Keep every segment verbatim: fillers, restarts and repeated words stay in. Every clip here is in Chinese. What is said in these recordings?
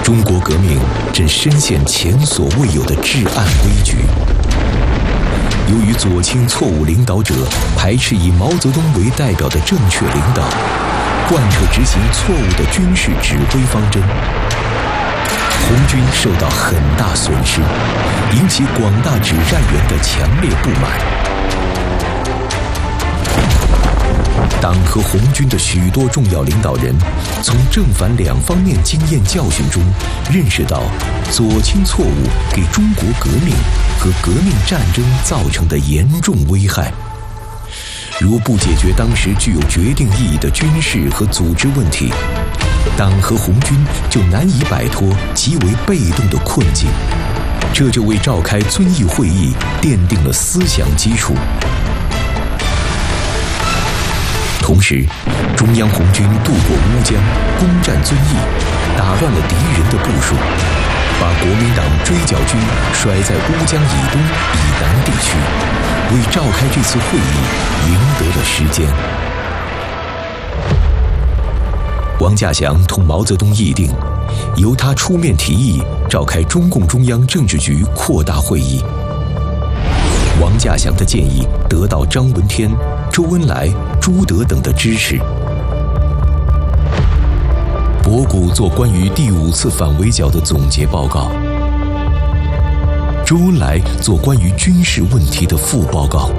中国革命正深陷前所未有的至暗危局。由于左倾错误领导者排斥以毛泽东为代表的正确领导，贯彻执行错误的军事指挥方针，红军受到很大损失，引起广大指战员的强烈不满。党和红军的许多重要领导人，从正反两方面经验教训中，认识到左倾错误给中国革命和革命战争造成的严重危害。如不解决当时具有决定意义的军事和组织问题，党和红军就难以摆脱极为被动的困境，这就为召开遵义会议奠定了思想基础。同时，中央红军渡过乌江，攻占遵义，打乱了敌人的部署，把国民党追剿军甩在乌江以东以南地区，为召开这次会议赢得了时间。王稼祥同毛泽东议定，由他出面提议召开中共中央政治局扩大会议。王稼祥的建议得到张闻天、周恩来、朱德等的支持。博古做关于第五次反围剿的总结报告，周恩来做关于军事问题的副报告。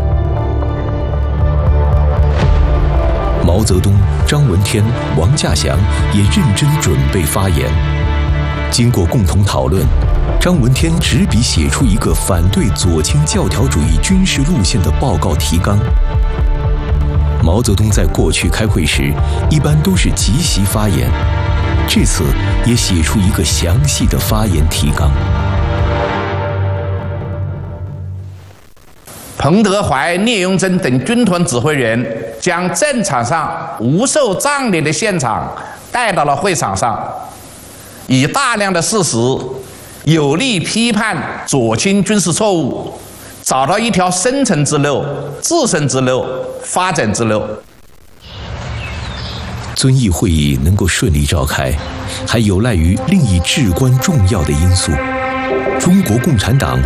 毛泽东、张闻天、王稼祥也认真准备发言。经过共同讨论，张闻天执笔写出一个反对左倾教条主义军事路线的报告提纲。毛泽东在过去开会时一般都是即席发言，这次也写出一个详细的发言提纲。 彭德怀、聂荣臻等军团指挥员将战场上无受障碍的现场带到了会场上，以大量的事实有力批判左倾军事错误，找到一条生存之路、自身之路、发展之路。 遵义会议能够顺利召开，还有赖于另一至关重要的因素：中国共产党